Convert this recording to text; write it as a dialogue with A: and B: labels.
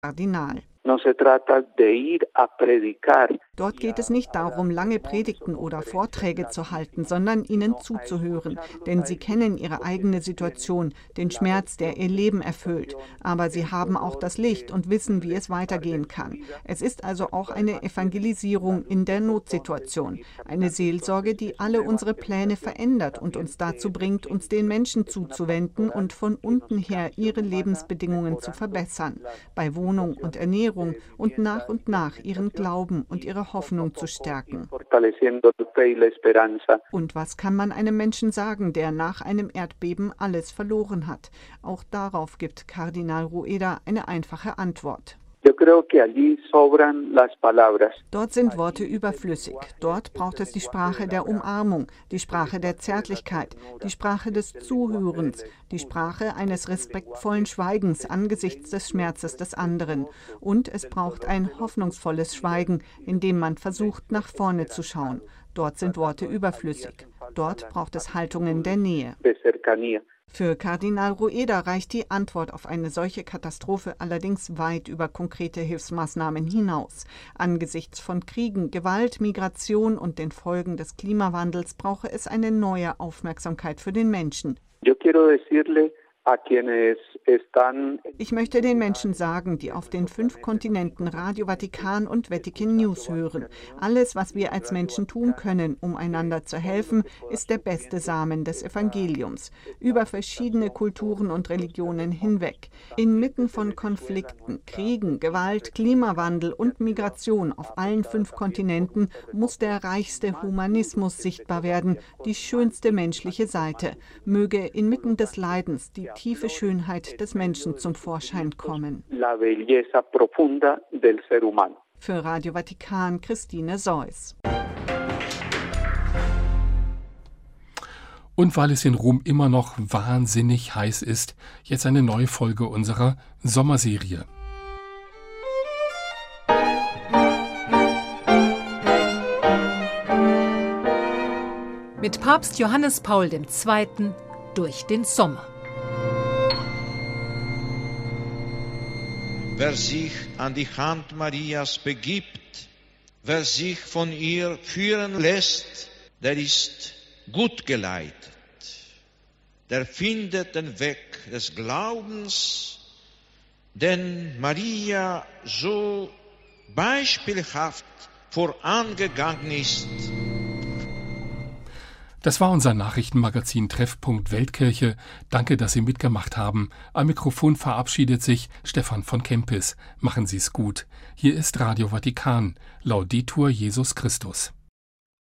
A: Kardinal.
B: No se trata de ir a predicar.
A: Dort geht es nicht darum, lange Predigten oder Vorträge zu halten, sondern ihnen zuzuhören. Denn sie kennen ihre eigene Situation, den Schmerz, der ihr Leben erfüllt. Aber sie haben auch das Licht und wissen, wie es weitergehen kann. Es ist also auch eine Evangelisierung in der Notsituation. Eine Seelsorge, die alle unsere Pläne verändert und uns dazu bringt, uns den Menschen zuzuwenden und von unten her ihre Lebensbedingungen zu verbessern. Bei Wohnung und Ernährung und nach ihren Glauben und ihre Hoffnung zu stärken. Und was kann man einem Menschen sagen, der nach einem Erdbeben alles verloren hat? Auch darauf gibt Kardinal Rueda eine einfache Antwort. Dort sind Worte überflüssig. Dort braucht es die Sprache der Umarmung, die Sprache der Zärtlichkeit, die Sprache des Zuhörens, die Sprache eines respektvollen Schweigens angesichts des Schmerzes des anderen. Und es braucht ein hoffnungsvolles Schweigen, in dem man versucht, nach vorne zu schauen. Dort sind Worte überflüssig. Dort braucht es Haltungen der Nähe. Für Kardinal Rueda reicht die Antwort auf eine solche Katastrophe allerdings weit über konkrete Hilfsmaßnahmen hinaus. Angesichts von Kriegen, Gewalt, Migration und den Folgen des Klimawandels brauche es eine neue Aufmerksamkeit für den Menschen. Ich möchte den Menschen sagen, die auf den 5 Kontinenten Radio Vatikan und Vatican News hören. Alles, was wir als Menschen tun können, um einander zu helfen, ist der beste Samen des Evangeliums. Über verschiedene Kulturen und Religionen hinweg. Inmitten von Konflikten, Kriegen, Gewalt, Klimawandel und Migration auf allen 5 Kontinenten muss der reichste Humanismus sichtbar werden, die schönste menschliche Seite. Möge inmitten des Leidens die tiefe Schönheit des Menschen zum Vorschein kommen. Für Radio Vatikan, Christine Seuss.
C: Und weil es in Rom immer noch wahnsinnig heiß ist, jetzt eine neue Folge unserer Sommerserie.
D: Mit Papst Johannes Paul II. Durch den Sommer.
E: Wer sich an die Hand Marias begibt, wer sich von ihr führen lässt, der ist gut geleitet. Der findet den Weg des Glaubens, den Maria so beispielhaft vorangegangen ist.
C: Das war unser Nachrichtenmagazin Treffpunkt Weltkirche. Danke, dass Sie mitgemacht haben. Am Mikrofon verabschiedet sich Stefan von Kempis. Machen Sie es gut. Hier ist Radio Vatikan. Laudetur Jesus Christus.